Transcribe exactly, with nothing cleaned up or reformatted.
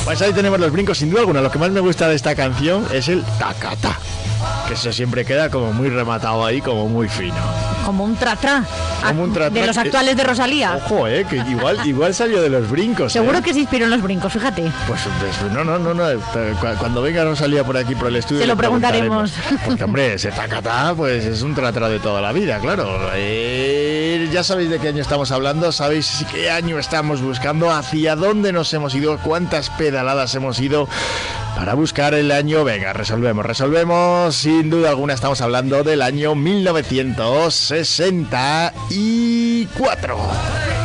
Pues ahí tenemos los brincos, sin duda alguna. Lo que más me gusta de esta canción es el tacata, que eso siempre queda como muy rematado ahí, como muy fino. Como un tra-tra. Como un tra-tra. De los actuales de Rosalía. Ojo, eh, que igual, igual salió de los brincos. Seguro eh. que se inspiró en los brincos, fíjate. Pues, pues no, no, no, no. Cuando venga Rosalía por aquí por el estudio, se lo preguntaremos. preguntaremos. Porque, hombre, ese tacatá, pues es un tra-tra de toda la vida, claro. Eh, ya sabéis de qué año estamos hablando, sabéis qué año estamos buscando, hacia dónde nos hemos ido, cuántas pedaladas hemos ido para buscar el año. Venga, resolvemos, resolvemos. Sin duda alguna estamos hablando del año mil novecientos sesenta y cuatro.